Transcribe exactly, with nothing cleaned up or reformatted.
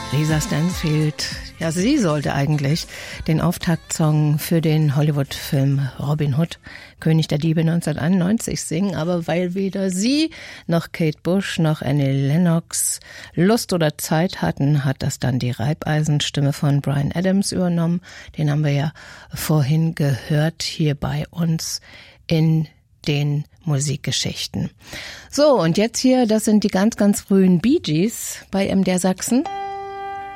Lisa Stansfield, ja, sie sollte eigentlich den Auftaktsong für den Hollywood-Film Robin Hood, König der Diebe neunzehnhunderteinundneunzig singen, aber weil weder sie noch Kate Bush noch Annie Lennox Lust oder Zeit hatten, hat das dann die Reibeisenstimme von Bryan Adams übernommen. Den haben wir ja vorhin gehört hier bei uns in den Musikgeschichten. So, und jetzt hier, das sind die ganz, ganz frühen Bee Gees bei M D R Sachsen.